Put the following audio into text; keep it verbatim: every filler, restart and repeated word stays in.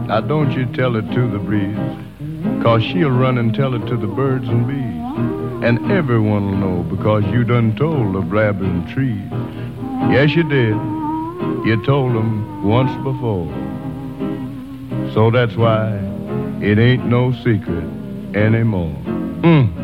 Now don't you tell it to the breeze, 'cause she'll run and tell it to the birds and bees. And everyone'll know because you done told the blabbing trees. Yes, you did. You told them once before. So that's why it ain't no secret anymore. Mm.